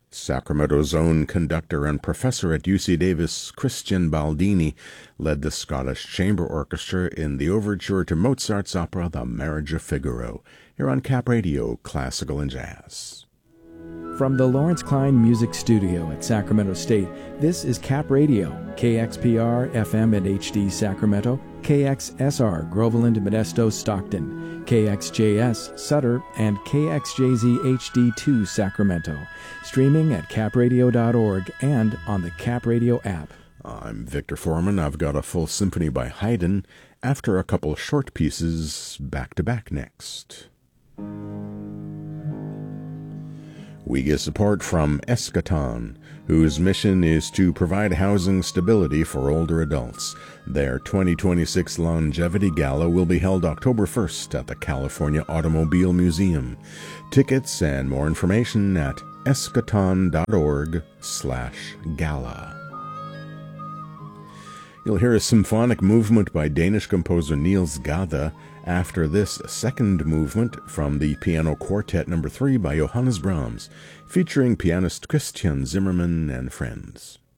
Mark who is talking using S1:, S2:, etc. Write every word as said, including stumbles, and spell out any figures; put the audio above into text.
S1: Sacramento's own conductor and professor at U C Davis, Christian Baldini, led the Scottish Chamber Orchestra in the overture to Mozart's opera The Marriage of Figaro, here on Cap Radio, Classical and Jazz.
S2: From the Lawrence Klein Music Studio at Sacramento State, this is Cap Radio, K X P R F M and H D Sacramento, K X S R Groveland, Modesto, Stockton, K X J S Sutter, and K X J Z H D two Sacramento. Streaming at cap radio dot org and on the Cap Radio app.
S1: I'm Victor Foreman. I've got a full symphony by Haydn after a couple short pieces back-to-back next. We get support from Eschaton, whose mission is to provide housing stability for older adults. Their twenty twenty-six Longevity Gala will be held October first at the California Automobile Museum. Tickets and more information at eschaton dot org slash gala. You'll hear a symphonic movement by Danish composer Niels Gade after this second movement from the Piano Quartet number three by Johannes Brahms, featuring pianist Christian Zimmermann and friends.